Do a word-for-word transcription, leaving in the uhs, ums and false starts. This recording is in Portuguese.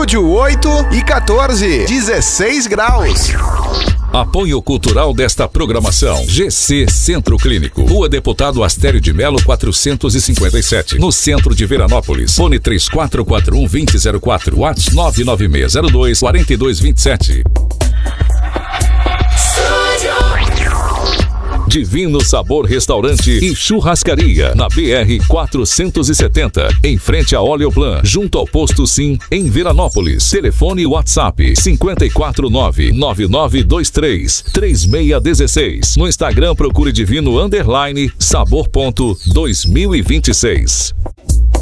Estúdio oito e quatorze, dezesseis graus. Apoio cultural desta programação. G C Centro Clínico, Rua Deputado Astério de Melo quatrocentos e cinquenta e sete, no centro de Veranópolis. Fone três quatro quatro um, dois zero zero quatro, WhatsApp nove nove seis zero dois, quatro dois dois sete. Divino Sabor Restaurante e Churrascaria, na B R quatrocentos e setenta, em frente a Oleoplan, junto ao Posto Sim, em Veranópolis. Telefone WhatsApp cinco quatro nove, nove nove dois três, três seis um seis. No Instagram procure Divino Underline Sabor ponto dois mil e vinte e seis.